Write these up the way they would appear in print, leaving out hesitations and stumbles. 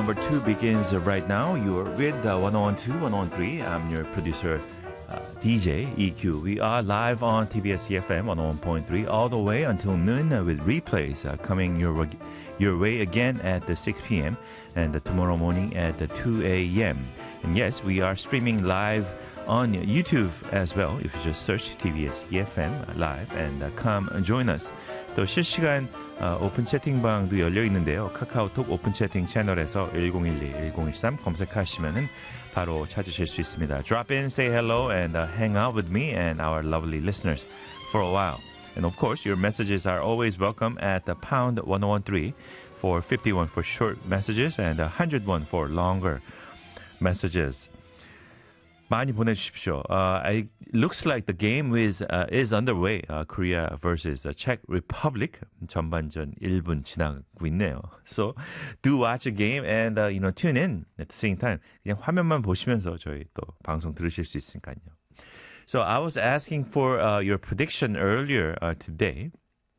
number 2 begins right now. You are with 1012, 1013. I'm your producer, DJ EQ. We are live on TBS EFM 101.3 all the way until noon with replays coming your way again at 6 p.m. and tomorrow morning at 2 a.m. And yes, we are streaming live on YouTube as well. If you just search TBS EFM live and come join us. 또 실시간 오픈 채팅방도 열려 있는데요. 카카오톡 오픈 채팅 채널에서 1012-1013 검색하시면은 바로 찾으실 수 있습니다. Drop in, say hello, and hang out with me and our lovely listeners for a while. And of course, your messages are always welcome at the pound 1013 for 51 for short messages and 101 for longer messages. 많이 보내주십시오. It looks like the game is underway. Korea versus Czech Republic. 전반전 1분 지나고 있네요. So do watch a game and tune in at the same time. 그냥 화면만 보시면서 저희 또 방송 들으실 수 있으니까요. So I was asking for your prediction earlier today.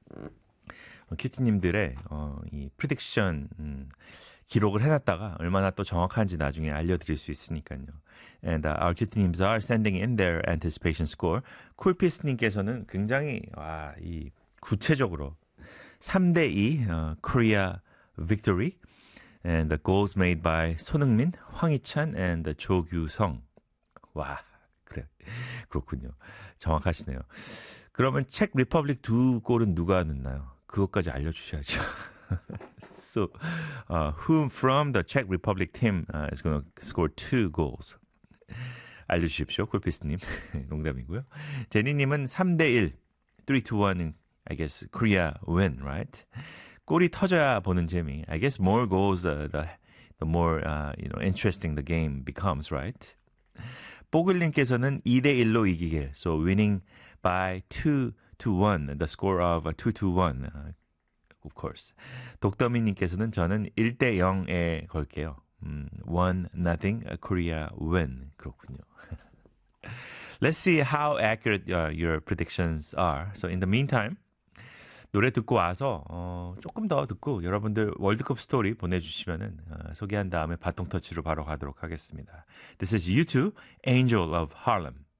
큐티님들의 이 prediction 기록을 해놨다가 얼마나 또 정확한지 나중에 알려드릴 수 있으니까요. And our 큐티님s are sending in their anticipation score. 쿨피스님께서는 굉장히 이 구체적으로 3대2 Korea victory. And the goals made by 손흥민, 황희찬 and 조규성. 와, 그렇군요. 정확하시네요. 그러면 책 리퍼블릭 2골은 누가 넣나요? 그것까지 알려주셔야죠. So, who from the Czech Republic team is going to score 2 goals? 알려주십시오, 콜피스님. 농담이고요. 제니님은 3대1, 3-1, I guess Korea win, right? 골이 터져야 보는 재미. I guess more goals, the more interesting the game becomes, right? 뽀글님께서는 2대1로 이기길. So winning by 2-1, the score of 2-1. Of course. 독더미님께서는 저는 1대0에 걸게요. 1-0 Korea win. 그렇군요. Let's see how accurate your predictions are. So in the meantime, 노래 듣고 와서 조금 더 듣고 여러분들 월드컵 스토리 보내주시면은 소개한 다음에 바통 터치로 바로 가도록 하겠습니다. This is U2, Angel of Harlem.